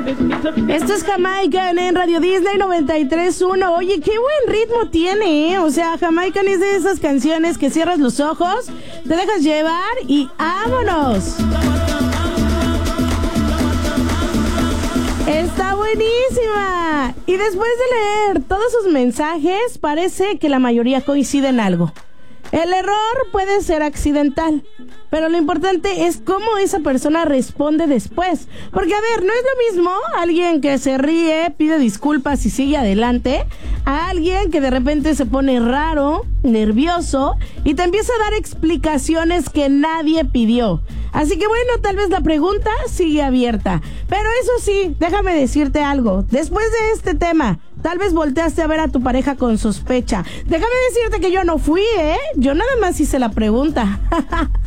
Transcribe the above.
Esto es Jamaican en Radio Disney 93.1. Oye, qué buen ritmo tiene, ¿eh? O sea, Jamaican es de esas canciones que cierras los ojos, te dejas llevar y ¡vámonos! Está buenísima. Y después de leer todos sus mensajes, parece que la mayoría coincide en algo. El error puede ser accidental, pero lo importante es cómo esa persona responde después. Porque, a ver, no es lo mismo alguien que se ríe, pide disculpas y sigue adelante, a alguien que de repente se pone raro, nervioso y te empieza a dar explicaciones que nadie pidió. Así que bueno, tal vez la pregunta sigue abierta. Pero eso sí, déjame decirte algo. Después de este tema, tal vez volteaste a ver a tu pareja con sospecha. Déjame decirte que yo no fui, ¿eh? Yo nada más hice la pregunta.